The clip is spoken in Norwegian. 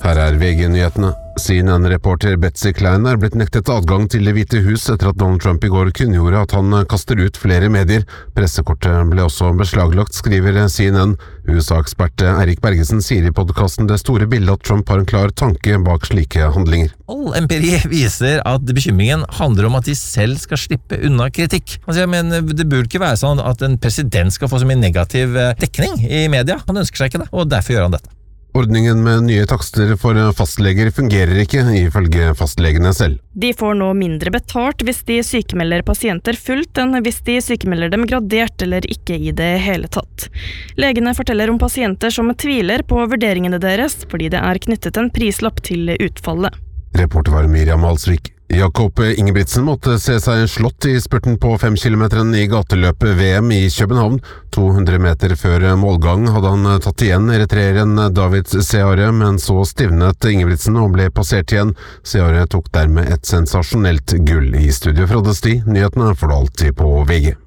Her VG-nyhetene. CNN-reporter Betsy Klein blitt nektet adgang til Det hvite hus etter at Donald Trump I går kunngjorde at han kaster ut flere medier. Pressekortet ble også beslaglagt, skriver CNN. USA-ekspert Erik Bergesen sier I podcasten Det store bildet at Trump har en klar tanke bak slike handlinger. All empiri viser at bekymringen handler om at de selv skal slippe unna kritikk. Han sier, men det burde ikke være sånn at en president skal få så mye negativ dekning I media. Han ønsker seg ikke det, og derfor gjør han dette. Ordningen med nye takster for fastleger fungerer ikke, ifølge fastlegene selv. De får nå mindre betalt hvis de sykemelder pasienter fullt enn hvis de sykemelder dem gradert eller ikke I det hele tatt. Legene forteller om pasienter som tviler på vurderingene deres fordi det knyttet en prislapp til utfallet. Reporter var Miriam Alsvik. Jakob Ingebrigtsen måtte se seg slått I spurten på 5 kilometeren I gateløpet VM I København. 200 meter før målgang hadde han tatt igjen eritreeren David Seare, men så stivnet Ingebrigtsen og ble passert igjen. Seare tok dermed et sensasjonelt gull I studio fra Desti. Nyhetene får du alltid på VG.